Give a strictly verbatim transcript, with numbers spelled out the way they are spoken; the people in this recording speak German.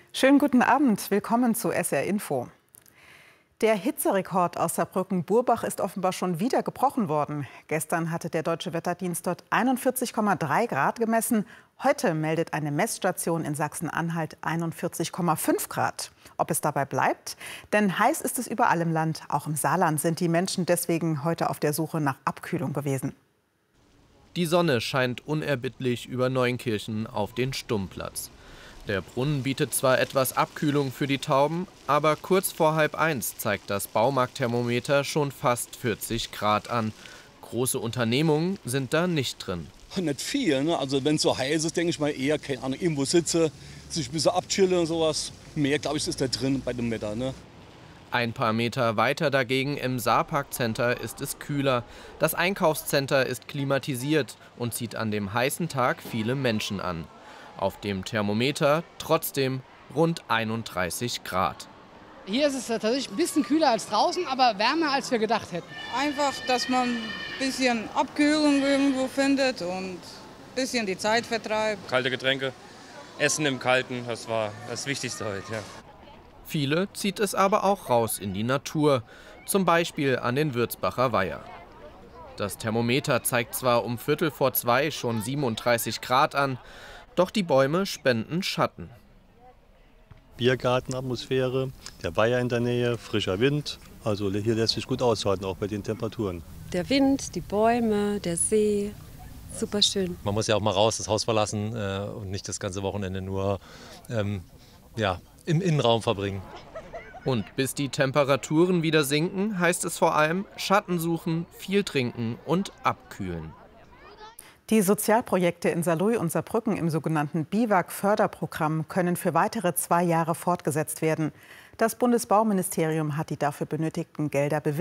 Schönen guten Abend, willkommen zu S R Info. Der Hitzerekord aus Saarbrücken-Burbach ist offenbar schon wieder gebrochen worden. Gestern hatte der Deutsche Wetterdienst dort einundvierzig Komma drei Grad gemessen. Heute meldet eine Messstation in Sachsen-Anhalt einundvierzig Komma fünf Grad. Ob es dabei bleibt? Denn heiß ist es überall im Land. Auch im Saarland sind die Menschen deswegen heute auf der Suche nach Abkühlung gewesen. Die Sonne scheint unerbittlich über Neunkirchen auf den Stummplatz. Der Brunnen bietet zwar etwas Abkühlung für die Tauben, aber kurz vor halb eins zeigt das Baumarktthermometer schon fast vierzig Grad an. Große Unternehmungen sind da nicht drin. Nicht viel, ne? Also wenn es so heiß ist, denke ich mal eher, keine Ahnung, irgendwo sitze, sich ein bisschen abchillen und sowas. Mehr, glaube ich, ist da drin bei dem Wetter, ne? Ein paar Meter weiter dagegen im Saarpark-Center ist es kühler. Das Einkaufscenter ist klimatisiert und zieht an dem heißen Tag viele Menschen an. Auf dem Thermometer trotzdem rund einunddreißig Grad. Hier ist es tatsächlich ein bisschen kühler als draußen, aber wärmer als wir gedacht hätten. Einfach, dass man ein bisschen Abkühlung irgendwo findet und ein bisschen die Zeit vertreibt. Kalte Getränke, Essen im Kalten, das war das Wichtigste heute. Ja. Viele zieht es aber auch raus in die Natur, zum Beispiel an den Würzbacher Weiher. Das Thermometer zeigt zwar um Viertel vor zwei schon siebenunddreißig Grad an, doch die Bäume spenden Schatten. Biergartenatmosphäre, der Weiher in der Nähe, frischer Wind. Also hier lässt sich gut aushalten, auch bei den Temperaturen. Der Wind, die Bäume, der See, super schön. Man muss ja auch mal raus, das Haus verlassen äh, und nicht das ganze Wochenende nur ähm, ja, im Innenraum verbringen. Und bis die Temperaturen wieder sinken, heißt es vor allem Schatten suchen, viel trinken und abkühlen. Die Sozialprojekte in Saarlouis und Saarbrücken im sogenannten BIWAG-Förderprogramm können für weitere zwei Jahre fortgesetzt werden. Das Bundesbauministerium hat die dafür benötigten Gelder bewilligt.